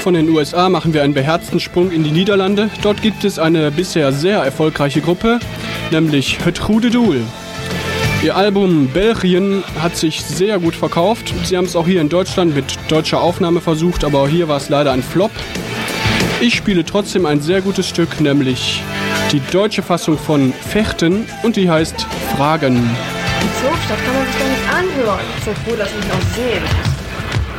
von den USA machen wir einen beherzten Sprung in die Niederlande. Dort gibt es eine bisher sehr erfolgreiche Gruppe, nämlich Het Goede Doel. Ihr Album Belgien hat sich sehr gut verkauft. Sie haben es auch hier in Deutschland mit deutscher Aufnahme versucht, aber auch hier war es leider ein Flop. Ich spiele trotzdem ein sehr gutes Stück, nämlich die deutsche Fassung von Fechten und die heißt Fragen. So, Stadt kann man sich doch nicht anhören. Ich bin froh, dass ich mich auch sehen.